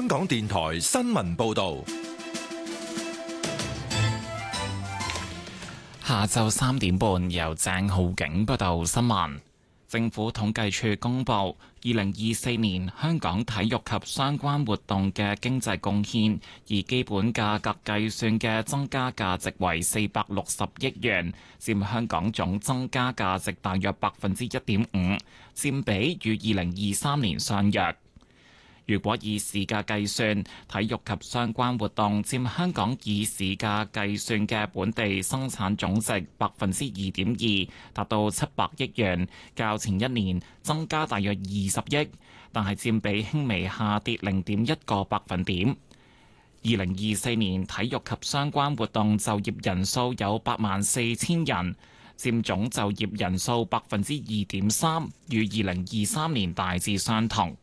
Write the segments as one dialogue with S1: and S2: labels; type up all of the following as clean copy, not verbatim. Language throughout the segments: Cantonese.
S1: 香港電台新聞報道。
S2: 下晝3點半，由鄭浩景報道新聞。政府統計處公布2024年香港體育及相關活動嘅經濟貢獻，以基本價格計算嘅增加價值為460億元，佔香港總增加價值大約1.5%，佔比與2023年相若。如果以市價計算，體育及相關活動佔香港以市價計算嘅本地生產總值2.2%，達到700億元，較前一年增加大約20億，但係佔比輕微下跌0.1個百分點。2024年體育及相關活動就業人數有84000人，佔總就業人數2.3%，與2023年大致相同。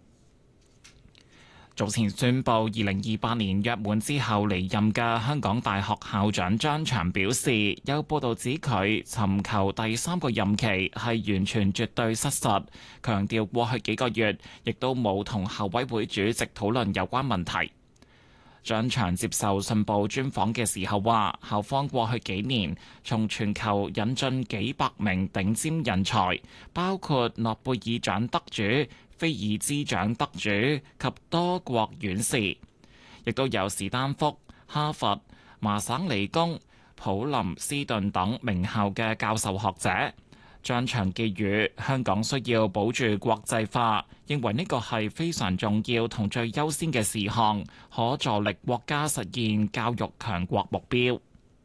S2: 早前宣布2028年約滿之後離任嘅香港大學校長張翔表示，有報道指佢尋求第3個任期係完全絕對失實，強調過去幾個月亦都冇同校委會主席討論有關問題。張翔接受信報專訪嘅時候話，校方過去幾年從全球引進幾百名頂尖人才，包括諾貝爾獎得主、菲爾茲獎得主及多國院士，亦都有史丹福、哈佛、麻省理工、普林斯頓等名校嘅教授學者。張翔寄語香港需要保住國際化，認為呢個係非常重要同最優先嘅事項，可助力國家實現教育強國目標。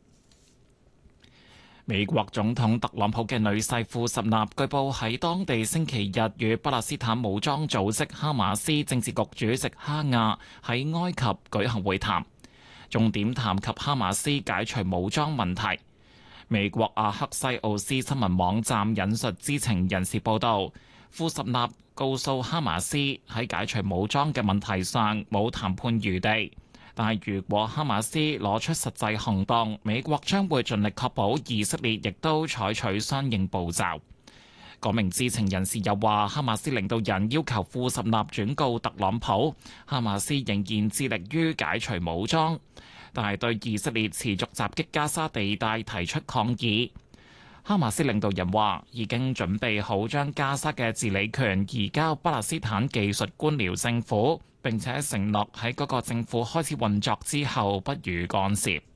S2: 美國總統特朗普嘅女婿庫什納據報喺當地星期日與巴勒斯坦武裝組織哈馬斯政治局主席哈亞喺埃及舉行會談，重點談及哈馬斯解除武裝問題。美國阿克西奧斯新聞網站引述知情人士報道，庫什納告訴哈馬斯喺解除武裝嘅問題上冇談判餘地。但係，如果哈馬斯攞出實際行動，美國將會盡力確保以色列亦都採取相應步驟。嗰名知情人士又話，哈馬斯領導人要求庫什納轉告特朗普，哈馬斯仍然致力於解除武裝，但係對以色列持續襲擊加沙地帶提出抗議。哈馬斯領導人話已經準備好將加沙嘅治理權移交巴勒斯坦技術官僚政府，並且承諾喺嗰個政府開始運作之後不予干涉。